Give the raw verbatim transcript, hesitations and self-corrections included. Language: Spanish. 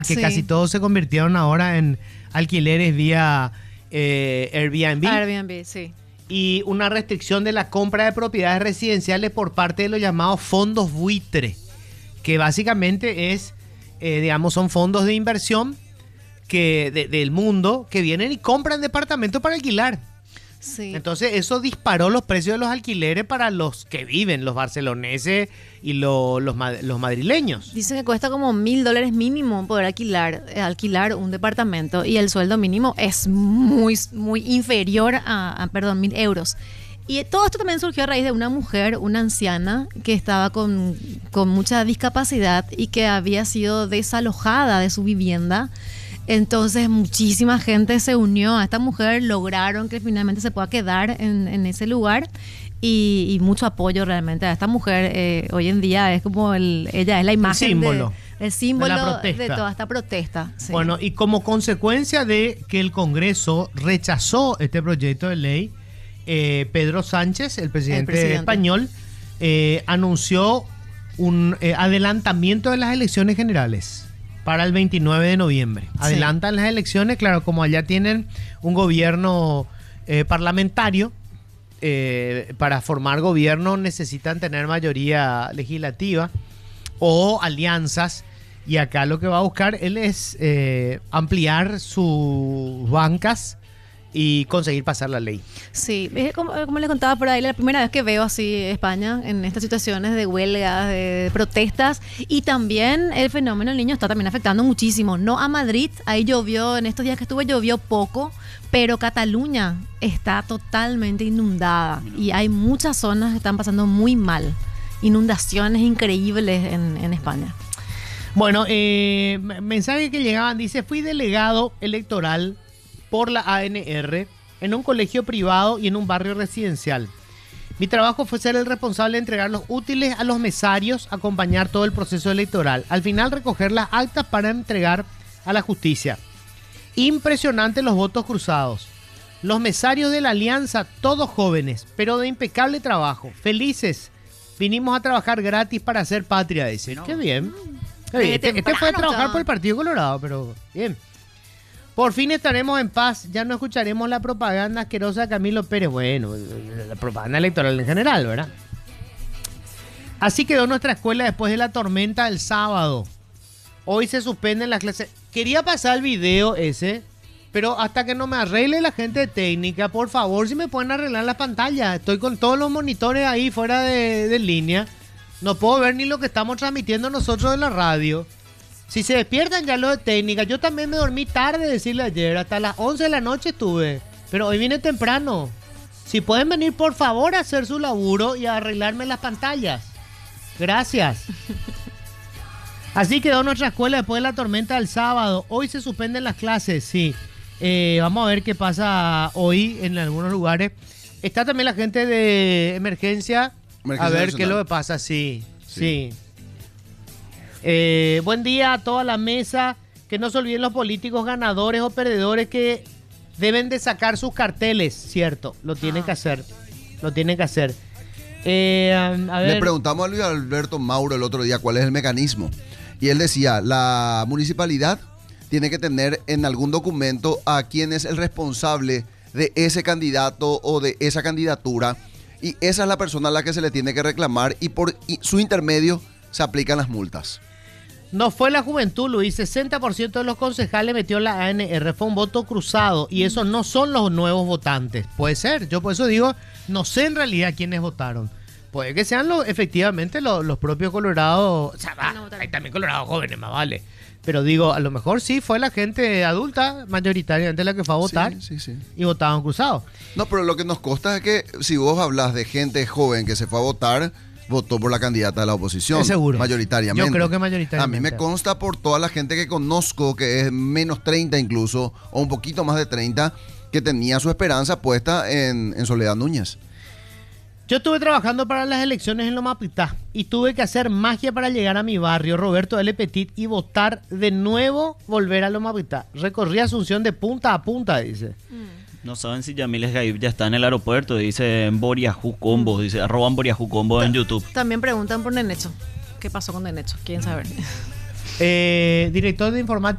que Sí. casi todos se convirtieron ahora en alquileres vía eh, Airbnb. Airbnb, sí. Y una restricción de la compra de propiedades residenciales por parte de los llamados fondos buitre, que básicamente es, eh, digamos, son fondos de inversión que de- del mundo que vienen y compran departamentos para alquilar. Sí. Entonces eso disparó los precios de los alquileres para los que viven, los barceloneses y lo- los, ma- los madrileños. Dicen que cuesta como mil dólares mínimo poder alquilar, eh, alquilar un departamento y el sueldo mínimo es muy, muy inferior a, a, perdón, mil euros. Y todo esto también surgió a raíz de una mujer, una anciana, que estaba con, con mucha discapacidad y que había sido desalojada de su vivienda. Entonces muchísima gente se unió a esta mujer, lograron que finalmente se pueda quedar en, en ese lugar y, y mucho apoyo realmente a esta mujer. Eh, hoy en día es como el, ella es la imagen, símbolo de, el símbolo de la de, protesta. toda esta protesta. Sí. Bueno, y como consecuencia de que el Congreso rechazó este proyecto de ley, eh, Pedro Sánchez, el presidente, El presidente. español, eh, anunció un eh, adelantamiento de las elecciones generales para el veintinueve de noviembre. Adelantan las elecciones, claro, como allá tienen un gobierno eh, parlamentario, eh, para formar gobierno necesitan tener mayoría legislativa o alianzas, y acá lo que va a buscar él es eh, ampliar sus bancas y conseguir pasar la ley. Sí, es como, como les contaba por ahí, la primera vez que veo así España en estas situaciones de huelgas, de protestas, y también el fenómeno del niño está también afectando muchísimo. No a Madrid, ahí llovió, en estos días que estuve llovió poco, pero Cataluña está totalmente inundada y hay muchas zonas que están pasando muy mal. Inundaciones increíbles en, en España. Bueno, eh, mensaje que llegaban, dice, fui delegado electoral por la A N R en un colegio privado y en un barrio residencial. Mi trabajo fue ser el responsable de entregar los útiles a los mesarios, acompañar todo el proceso electoral. Al final recoger las actas para entregar a la justicia. Impresionante los votos cruzados. Los mesarios de la alianza, todos jóvenes, pero de impecable trabajo. Felices. Vinimos a trabajar gratis para hacer patria, dice. Qué bien. Qué bien. Este, este fue a trabajar por el Partido Colorado, pero bien. Por fin estaremos en paz, ya no escucharemos la propaganda asquerosa de Camilo Pérez. Bueno, la propaganda electoral en general, ¿verdad? Así quedó nuestra escuela después de la tormenta del sábado. Hoy se suspenden las clases. Quería pasar el video ese, pero hasta que no me arregle la gente de técnica, por favor, si me pueden arreglar las pantallas. Estoy con todos los monitores ahí fuera de, de línea. No puedo ver ni lo que estamos transmitiendo nosotros de la radio. Si se despiertan ya los de técnica. Yo también me dormí tarde, decirle ayer. Hasta las once de la noche estuve. Pero hoy vine temprano. Si pueden venir, por favor, a hacer su laburo y a arreglarme las pantallas. Gracias. Así quedó nuestra escuela después de la tormenta del sábado. Hoy se suspenden las clases, sí. Eh, vamos a ver qué pasa hoy en algunos lugares. Está también la gente de emergencia. Emergencia a ver nacional. qué es lo que pasa, sí. Sí. Sí. Eh, buen día a toda la mesa. Que no se olviden los políticos ganadores o perdedores que deben de sacar sus carteles, cierto. Lo tienen Ah. que hacer. Lo tienen que hacer. Eh, a ver. Le preguntamos a Luis Alberto Mauro el otro día cuál es el mecanismo. Y él decía, la municipalidad tiene que tener en algún documento a quién es el responsable de ese candidato o de esa candidatura. Y esa es la persona a la que se le tiene que reclamar y por y su intermedio se aplican las multas. No fue la juventud, Luis. sesenta por ciento de los concejales metió la A N R. Fue un voto cruzado. Y esos no son los nuevos votantes. Puede ser. Yo por eso digo, no sé en realidad quiénes votaron. Puede que sean los, efectivamente los, los propios colorados. O sea, va, No votaron. hay también colorados jóvenes, más vale. Pero digo, a lo mejor sí fue la gente adulta, mayoritariamente la que fue a votar. Sí, sí, sí. Y votaban cruzados. No, pero lo que nos consta es que si vos hablas de gente joven que se fue a votar, votó por la candidata de la oposición. Es seguro. Mayoritariamente. Yo creo que mayoritariamente. A mí me consta por toda la gente que conozco, que es menos treinta incluso, o un poquito más de treinta, que tenía su esperanza puesta en, en Soledad Núñez. Yo estuve trabajando para las elecciones en Lomapitá y tuve que hacer magia para llegar a mi barrio, Roberto L. Petit, y votar de nuevo, volver a Lomapitá. Recorrí Asunción de punta a punta, dice. No saben si Yamiles Gaib ya está en el aeropuerto, dice Boriajú Combo, dice arroban Boriajú Combo en YouTube. También preguntan por Nenecho. ¿Qué pasó con Nenecho? ¿Quieren saber? Eh, director de informática